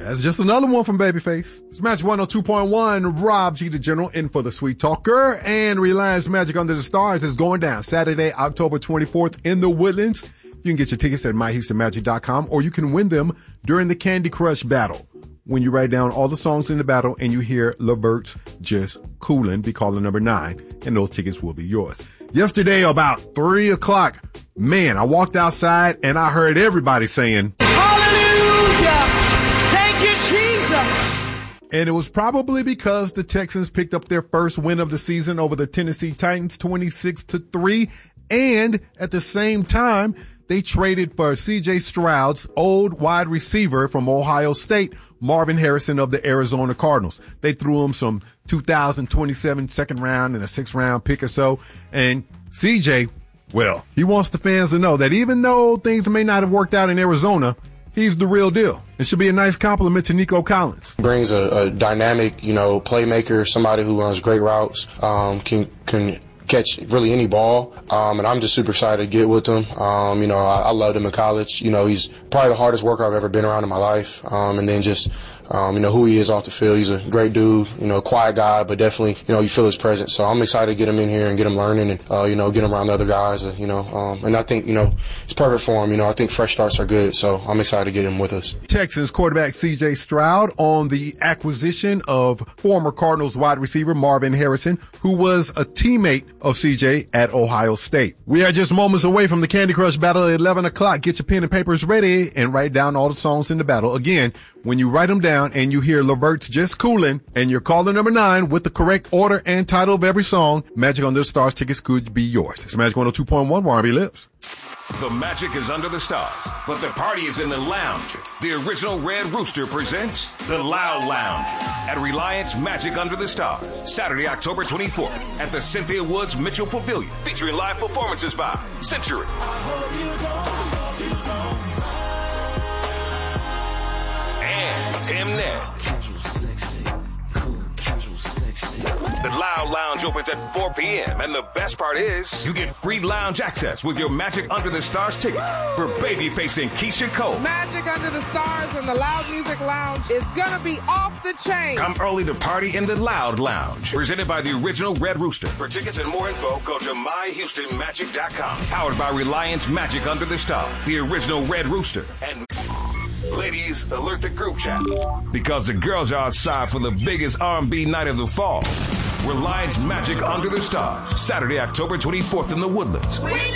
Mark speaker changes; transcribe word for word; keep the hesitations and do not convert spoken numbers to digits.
Speaker 1: That's just another one from Babyface. It's Magic one oh two point one. Rob G, the General, in for the Sweet Talker. And Reliance Magic Under the Stars is going down Saturday, October twenty-fourth in the Woodlands. You can get your tickets at my houston magic dot com, or you can win them during the Candy Crush battle. When you write down all the songs in the battle and you hear LeVert's Just Coolin', be caller number nine, and those tickets will be yours. Yesterday, about three o'clock, man, I walked outside and I heard everybody saying,
Speaker 2: Hallelujah! Thank you, Jesus!
Speaker 1: And it was probably because the Texans picked up their first win of the season over the Tennessee Titans, twenty-six to three. And at the same time, they traded for C J Stroud's old wide receiver from Ohio State, Marvin Harrison of the Arizona Cardinals. They threw him some two thousand twenty-seven second round and a sixth round pick or so. And C J, well, he wants the fans to know that even though things may not have worked out in Arizona, he's the real deal. It should be a nice compliment to Nico Collins.
Speaker 3: Brings a, a dynamic, you know, playmaker, somebody who runs great routes, um, can, can, catch really any ball, um, and I'm just super excited to get with him. Um, you know, I, I loved him in college. You know, he's probably the hardest worker I've ever been around in my life. Um, and then just, um, you know, who he is off the field. He's a great dude, you know, quiet guy, but definitely, you know, you feel his presence. So I'm excited to get him in here and get him learning and, uh, you know, get him around the other guys, uh, you know, um, and I think, you know, it's perfect for him. You know, I think fresh starts are good. So I'm excited to get him with us.
Speaker 1: Texans quarterback C J Stroud on the acquisition of former Cardinals wide receiver Marvin Harrison, who was a teammate of C J at Ohio State. We are just moments away from the Candy Crush battle at eleven o'clock. Get your pen and papers ready and write down all the songs in the battle. Again, when you write them down and you hear LeVert's Just Coolin' and you're caller number nine with the correct order and title of every song, Magic Under the Stars tickets could be yours. It's Magic one oh two point one, where R and B lives.
Speaker 4: The magic is under the stars, but the party is in the lounge. The original Red Rooster presents The Loud Lounge at Reliance Magic Under the Stars, Saturday, October twenty-fourth at the Cynthia Woods Mitchell Pavilion, featuring live performances by Century, and Tim Ned. The Loud Lounge opens at four p.m. and the best part is you get free lounge access with your Magic Under the Stars ticket for Babyface and Keisha Cole.
Speaker 5: Magic Under the Stars and the Loud Music Lounge is gonna be off the chain.
Speaker 4: Come early to party in the Loud Lounge, presented by the original Red Rooster. For tickets and more info, go to my houston magic dot com. Powered by Reliance Magic Under the Stars, the original Red Rooster. And ladies, alert the group chat, because the girls are outside for the biggest R and B night of the fall. Reliance Magic Under the Stars, Saturday, October twenty-fourth in the Woodlands.